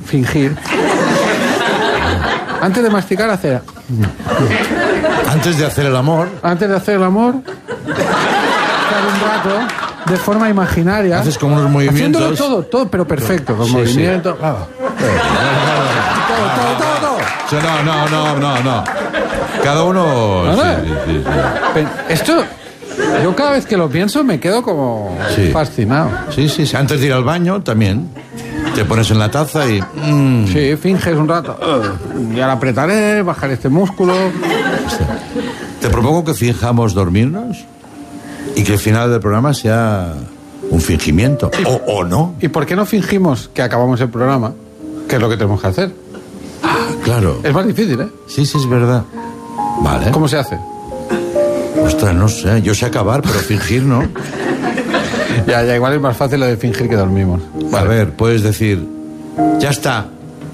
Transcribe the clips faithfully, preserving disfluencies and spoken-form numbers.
fingir. Antes de masticar, hacer... Antes de hacer el amor... Antes de hacer el amor... estar un rato de forma imaginaria. Haces como unos movimientos... Haciéndolo todo, todo, pero perfecto. Con sí, movimientos... Sí. Claro. Todo, todo, todo, todo. No, no, no, no, no. Cada uno... ¿No, no? Sí, sí, sí, sí. Esto... Yo cada vez que lo pienso me quedo como sí. fascinado. Sí, sí, sí. Antes de ir al baño también. Te pones en la taza y... Mm. Sí, finges un rato. Y ahora apretaré, bajar este músculo. Te propongo que fijamos dormirnos y que el final del programa sea un fingimiento. O, o no. ¿Y por qué no fingimos que acabamos el programa? Que es lo que tenemos que hacer. Ah, claro. Es más difícil, ¿eh? Sí, sí, es verdad. Vale. ¿Cómo se hace? Ostras, no sé. Yo sé acabar, pero fingir no. Ya, ya, igual es más fácil lo de fingir que dormimos. Vale. A ver, puedes decir, ya está.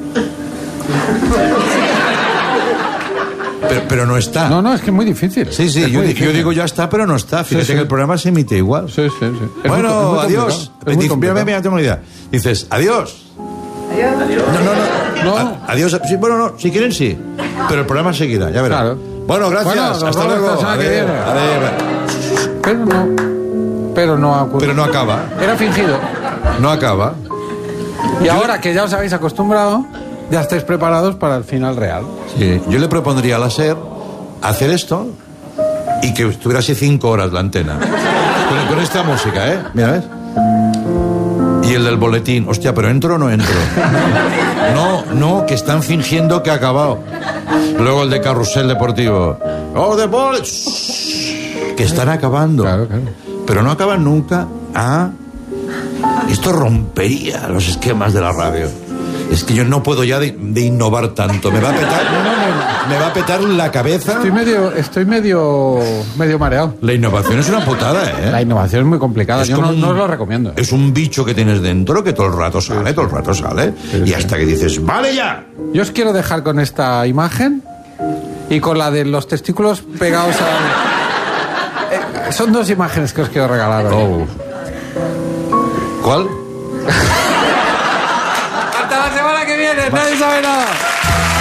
Pero, pero no está. No, no, es que es muy difícil. Sí, sí, yo, difícil. yo digo ya está, pero no está. Fíjate sí, sí. que el programa se emite igual. Sí, sí, sí. Es bueno, muy, es muy adiós. Dices, mira, mira, tengo una idea. Dices, adiós. Adiós. No, no, no. No. A- adiós. Sí, bueno, no, si quieren sí. Pero el programa seguirá, ya verás. Claro. Bueno, gracias. Bueno, nos hasta vemos luego. la semana que Adeu, viene. adeu. Pero no. Pero no ha ocurrido. Pero no acaba. Era fingido. No acaba. Y ahora que ya os habéis acostumbrado, ya estáis preparados para el final real. Sí. Yo le propondría a la SER hacer esto y que estuviera así cinco horas la antena. Con, con esta música, ¿eh? Mira, ¿ves? Y el del boletín. Hostia, ¿pero entro o no entro? No, no, que están fingiendo que ha acabado. Luego el de Carrusel Deportivo. ¡Oh, de bol! Que están acabando. Claro, claro. Pero no acaban nunca. Ah, esto rompería los esquemas de la radio. Es que yo no puedo ya de, de innovar tanto. Me va a petar, no, no, me, me va a petar la cabeza. Estoy medio, estoy medio, medio mareado. La innovación es una putada, ¿eh? La innovación es muy complicada. Es Yo como no, un- no os lo recomiendo. Es un bicho que tienes dentro que todo el rato sale, todo el rato sale. Sí, y sí. hasta que dices, ¡vale ya! Yo os quiero dejar con esta imagen y con la de los testículos pegados a... Eh, son dos imágenes que os quiero regalar hoy. Oh. ¿Cuál? Hasta la semana que viene, nadie sabe nada.